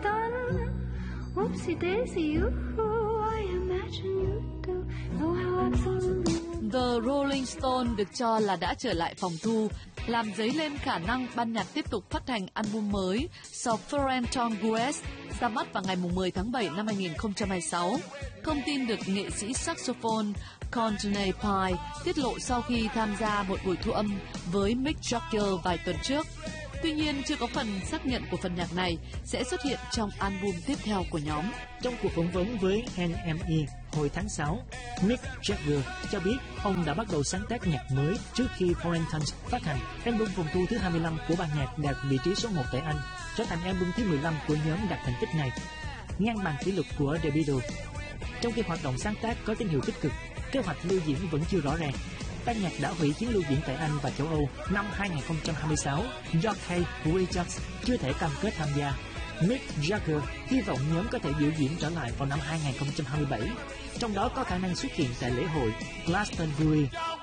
done. Whoopsie daisy, I imagine you do know how absolutely. The Rolling Stones được cho là đã trở lại phòng thu, làm dấy lên khả năng ban nhạc tiếp tục phát hành album mới sau Florence Tongues ra mắt vào ngày 10 tháng 7 năm 2026. Thông tin được nghệ sĩ saxophone Courtney Pine tiết lộ sau khi tham gia một buổi thu âm với Mick Jagger vài tuần trước. Tuy nhiên, chưa có phần xác nhận của phần nhạc này sẽ xuất hiện trong album tiếp theo của nhóm. Trong cuộc phỏng vấn với NME hồi tháng 6, Mick Jagger cho biết ông đã bắt đầu sáng tác nhạc mới trước khi Foreign phát hành. Album phòng thu thứ 25 của ban nhạc đạt vị trí số 1 tại Anh, trở thành album thứ 15 của nhóm đạt thành tích này, ngang bằng kỷ lục của The Beatles. Trong khi hoạt động sáng tác có tín hiệu tích cực, kế hoạch lưu diễn vẫn chưa rõ ràng. Ban nhạc đã hủy chuyến lưu diễn tại Anh và châu Âu năm 2026 do Keith Richards chưa thể cam kết tham gia. Mick Jagger hy vọng nhóm có thể biểu diễn trở lại vào năm 2027, trong đó có khả năng xuất hiện tại lễ hội Glastonbury